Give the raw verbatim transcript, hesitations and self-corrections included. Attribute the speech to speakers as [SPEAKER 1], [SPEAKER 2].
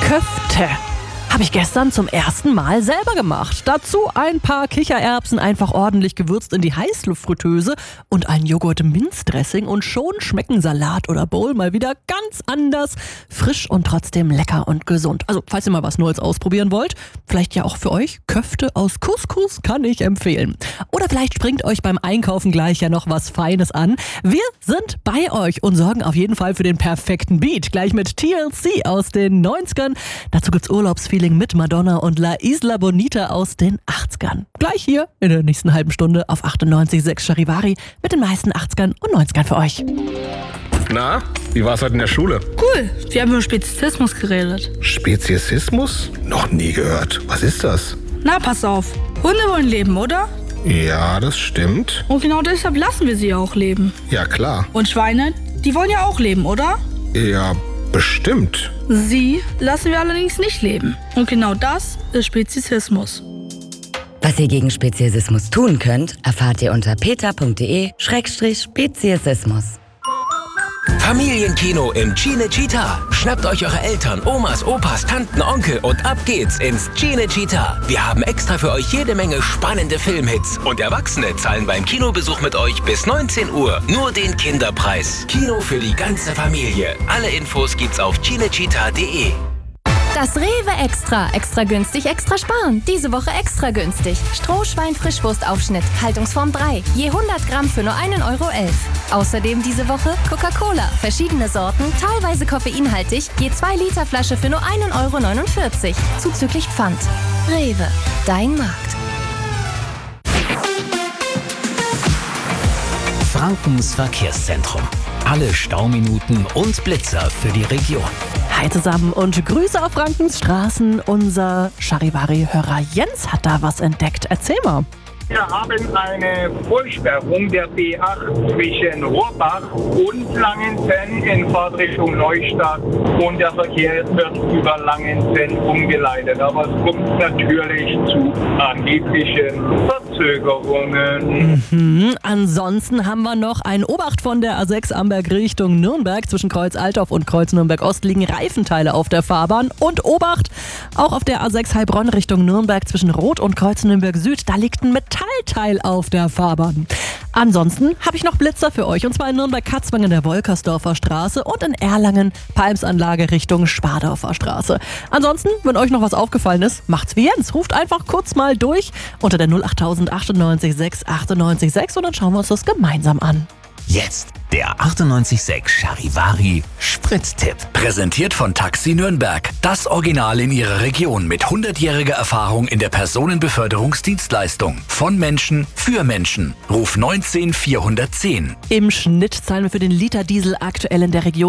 [SPEAKER 1] Köfte habe ich gestern zum ersten Mal selber gemacht. Dazu ein paar Kichererbsen einfach ordentlich gewürzt in die Heißluftfritteuse und ein Joghurt-Minzdressing und schon schmecken Salat oder Bowl mal wieder ganz anders, frisch und trotzdem lecker und gesund. Also falls ihr mal was Neues ausprobieren wollt, vielleicht ja auch für euch, Köfte aus Couscous kann ich empfehlen. Oder vielleicht springt euch beim Einkaufen gleich ja noch was Feines an. Wir sind bei euch und sorgen auf jeden Fall für den perfekten Beat. Gleich mit T L C aus den neunzigern. Dazu gibt's Urlaubsfeeling mit Madonna und La Isla Bonita aus den achtzigern. Gleich hier in der nächsten halben Stunde auf achtundneunzig Komma sechs Charivari mit den meisten achtzigern und neunzigern für euch.
[SPEAKER 2] Na, wie war's heute in der Schule?
[SPEAKER 3] Cool, wir haben über Speziesismus geredet.
[SPEAKER 2] Speziesismus? Noch nie gehört. Was ist das?
[SPEAKER 3] Na, pass auf. Hunde wollen leben, oder?
[SPEAKER 2] Ja, das stimmt.
[SPEAKER 3] Und genau deshalb lassen wir sie ja auch leben.
[SPEAKER 2] Ja, klar.
[SPEAKER 3] Und Schweine, die wollen ja auch leben, oder?
[SPEAKER 2] Ja, bestimmt.
[SPEAKER 3] Sie lassen wir allerdings nicht leben. Und genau das ist Speziesismus.
[SPEAKER 4] Was ihr gegen Speziesismus tun könnt, erfahrt ihr unter peter.de Schrägstrich Speziesismus.
[SPEAKER 5] Familienkino im Cinecittà. Schnappt euch eure Eltern, Omas, Opas, Tanten, Onkel und ab geht's ins Cinecittà. Wir haben extra für euch jede Menge spannende Filmhits. Und Erwachsene zahlen beim Kinobesuch mit euch bis neunzehn Uhr nur den Kinderpreis. Kino für die ganze Familie. Alle Infos gibt's auf cinecittà punkt de.
[SPEAKER 6] Das Rewe Extra. Extra günstig, extra sparen. Diese Woche extra günstig. Strohschwein-Frischwurstaufschnitt, Haltungsform drei. Je hundert Gramm für nur einen Euro elf. Außerdem diese Woche Coca-Cola. Verschiedene Sorten, teilweise koffeinhaltig. Je zwei Liter Flasche für nur einen Euro neunundvierzig. Zuzüglich Pfand. Rewe. Dein Markt.
[SPEAKER 7] Frankens Verkehrszentrum. Alle Stauminuten und Blitzer für die Region.
[SPEAKER 1] Hi zusammen und Grüße auf Frankens Straßen. Unser Charivari-Hörer Jens hat da was entdeckt. Erzähl mal.
[SPEAKER 8] Wir haben eine Vollsperrung der B acht zwischen Rohrbach und Langenzenn in Fahrtrichtung Neustadt und der Verkehr wird über Langenzenn umgeleitet. Aber es kommt natürlich zu erheblichen Verzögerungen.
[SPEAKER 1] Mhm. Ansonsten haben wir noch ein Obacht von der A sechs Amberg Richtung Nürnberg. Zwischen Kreuz Altdorf und Kreuz Nürnberg Ost liegen Reifenteile auf der Fahrbahn. Und Obacht, auch auf der A sechs Heilbronn Richtung Nürnberg zwischen Rot und Kreuz Nürnberg Süd, da liegt ein Metallteil auf der Fahrbahn. Ansonsten habe ich noch Blitzer für euch, und zwar in Nürnberg-Katzwang in der Wolkersdorfer Straße und in Erlangen Palmsanlage Richtung Spardorfer Straße. Ansonsten, wenn euch noch was aufgefallen ist, macht's wie Jens. Ruft einfach kurz mal durch unter der null acht null acht achtundneunzig sechs achtundneunzig sechs und dann schauen wir uns das gemeinsam an.
[SPEAKER 7] Jetzt der achtundneunzig Komma sechs Charivari Sprittipp.
[SPEAKER 5] Präsentiert von Taxi Nürnberg. Das Original in ihrer Region mit hundertjähriger Erfahrung in der Personenbeförderungsdienstleistung. Von Menschen für Menschen. Ruf neunzehn vierhundertzehn.
[SPEAKER 1] Im Schnitt zahlen wir für den Liter Diesel aktuell in der Region